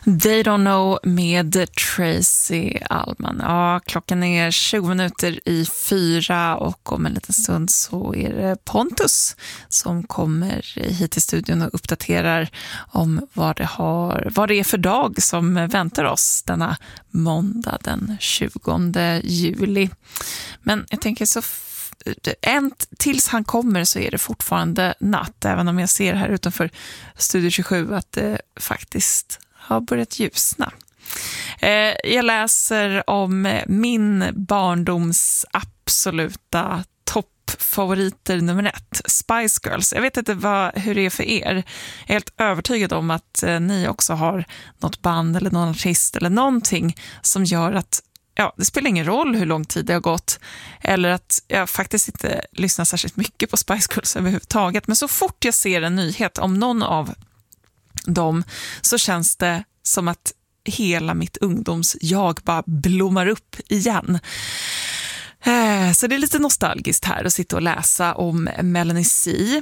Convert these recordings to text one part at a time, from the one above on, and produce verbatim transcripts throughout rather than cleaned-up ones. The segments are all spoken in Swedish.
They Don't Know med Tracy Allman. Ja, klockan är tjugo minuter i fyra och om en liten stund så är det Pontus som kommer hit till studion och uppdaterar om vad det, har, vad det är för dag som väntar oss denna måndag den tjugonde juli. Men jag tänker så En, tills han kommer så är det fortfarande natt, även om jag ser här utanför Studio tjugosju att det faktiskt har börjat ljusna. Eh, jag läser om min barndoms absoluta toppfavoriter nummer ett, Spice Girls. Jag vet inte vad, hur det är för er. Jag är helt övertygad om att eh, ni också har något band eller någon artist eller någonting som gör att ja, det spelar ingen roll hur lång tid det har gått eller att jag faktiskt inte lyssnar särskilt mycket på Spice Girls överhuvudtaget. Men så fort jag ser en nyhet om någon av dem så känns det som att hela mitt ungdoms jag bara blommar upp igen. Så det är lite nostalgiskt här att sitta och läsa om Melanie C.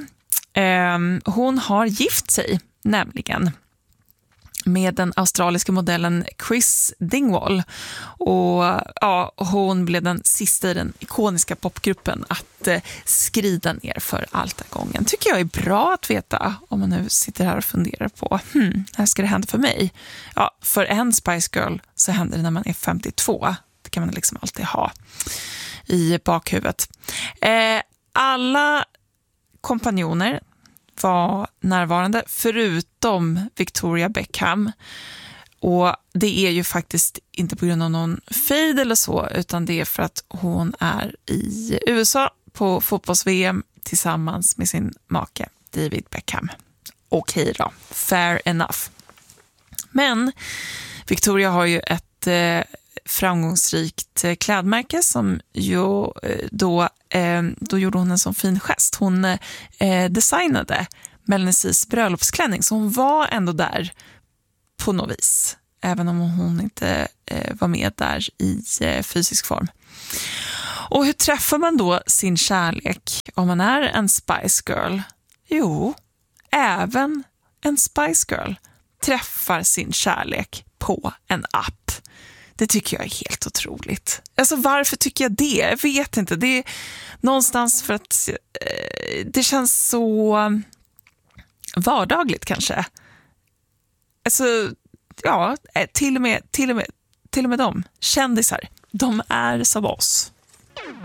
Hon har gift sig nämligen med den australiska modellen Chris Dingwall. Och ja, hon blev den sista i den ikoniska popgruppen att eh, skrida ner för altargången. Tycker jag är bra att veta om man nu sitter här och funderar på hmm, här ska det hända för mig. Ja, för en Spice Girl så händer det när man är femtiotvå. Det kan man liksom alltid ha i bakhuvudet. Eh, alla kompanjoner var närvarande förutom Victoria Beckham, och det är ju faktiskt inte på grund av någon fade eller så, utan det är för att hon är i U S A på fotbolls-V M tillsammans med sin make David Beckham. Okej då, fair enough. Men Victoria har ju ett eh, framgångsrikt eh, klädmärke som ju eh, då eh, då gjorde hon en sån fin gest. Hon eh, designade Melanie C's bröllopsklänning, så hon var ändå där på något vis, även om hon inte eh, var med där i eh, fysisk form. Och hur träffar man då sin kärlek om man är en Spice Girl? Jo, även en Spice Girl träffar sin kärlek på en app. Det tycker jag är helt otroligt. Alltså varför tycker jag det? Jag vet inte. Det är någonstans för att eh, det känns så vardagligt kanske. Alltså ja, till och med, till och med, till och med de kändisar, de är som oss.